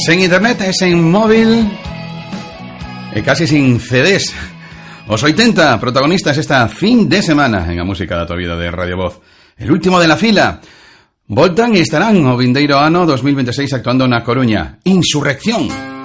sen internet e sen móvil e casi sin CDs. Os 80 protagonistas esta fin de semana en a música da tua vida de Radio Voz. El último de la fila. Voltan e estarán o vindeiro ano 2026 actuando na Coruña. Insurrección.